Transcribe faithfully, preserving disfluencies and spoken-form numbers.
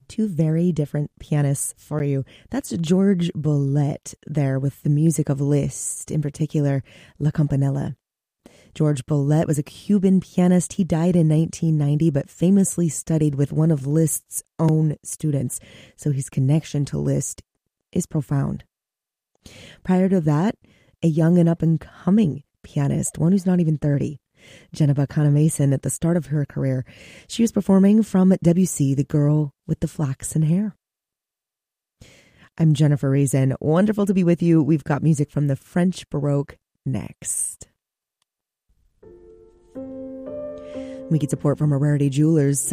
two very different pianists for you. That's George Bollette there with the music of Liszt, in particular La Campanella. George Bollette was a Cuban pianist. He died in nineteen ninety, but famously studied with one of Liszt's own students. So his connection to Liszt is profound. Prior to that, a young and up-and-coming pianist, one who's not even thirty, Geneva Canamason, at the start of her career, she was performing from Debussy, The Girl with the Flaxen Hair. I'm Jennifer Reason. Wonderful to be with you. We've got music from the French Baroque next. We get support from Rarity Jewelers.